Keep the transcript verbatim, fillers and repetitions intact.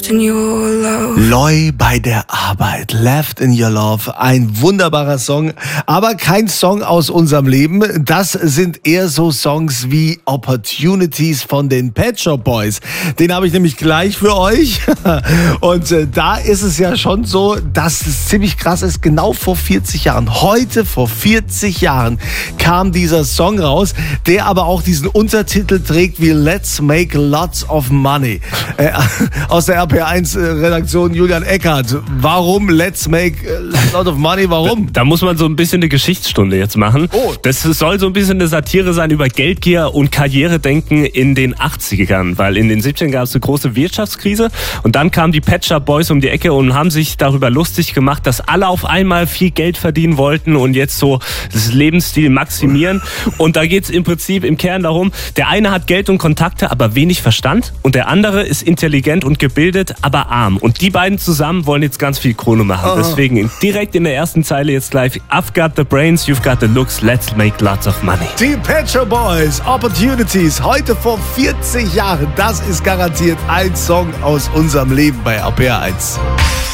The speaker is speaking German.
Loy bei der Arbeit, Left in Your Love, ein wunderbarer Song, aber kein Song aus unserem Leben. Das sind eher so Songs wie Opportunities von den Pet Shop Boys. Den habe ich nämlich gleich für euch. Und äh, da ist es ja schon so, dass es ziemlich krass ist. Genau vor vierzig Jahren, heute vor vierzig Jahren kam dieser Song raus, der aber auch diesen Untertitel trägt wie Let's Make Lots of Money. Äh, aus der R P eins Redaktion Julian Eckhardt. Warum Let's Make a Lot of Money? Warum? Da, da muss man so ein bisschen eine Geschichtsstunde jetzt machen. Oh. Das soll so ein bisschen eine Satire sein über Geldgier und Karrieredenken in den achtzigern, weil in den siebzigern gab es eine große Wirtschaftskrise und dann kamen die Pet Shop Boys um die Ecke und haben sich darüber lustig gemacht, dass alle auf einmal viel Geld verdienen wollten und jetzt so das Lebensstil maximieren. Und da geht es im Prinzip im Kern darum, der eine hat Geld und Kontakte, aber wenig Verstand und der andere ist intelligent und gebildet, aber arm. Und die beiden zusammen wollen jetzt ganz viel Kohle machen. Oh. Deswegen direkt in der ersten Zeile jetzt gleich: I've got the brains, you've got the looks, let's make lots of money. Die Pet Shop Boys, Opportunities, heute vor vierzig Jahren. Das ist garantiert ein Song aus unserem Leben bei R P R eins.